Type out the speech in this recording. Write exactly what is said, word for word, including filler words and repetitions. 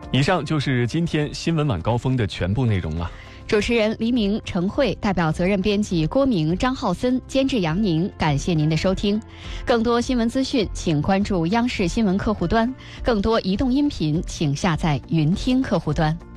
以上就是今天新闻晚高峰的全部内容了。 主持人黎明、程慧，代表责任编辑郭明、张浩森，监制杨宁。感谢您的收听。更多新闻资讯，请关注央视新闻客户端；更多移动音频，请下载云听客户端。